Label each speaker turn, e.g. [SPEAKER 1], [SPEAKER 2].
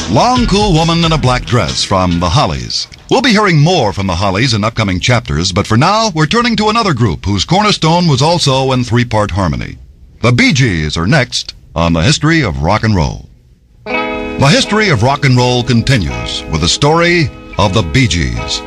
[SPEAKER 1] Long, Cool Woman in a Black Dress from the Hollies. We'll be hearing more from the Hollies in upcoming chapters, but for now, we're turning to another group whose cornerstone was also in three-part harmony. The Bee Gees are next on the History of Rock and Roll. The history of rock and roll continues with the story of the Bee Gees.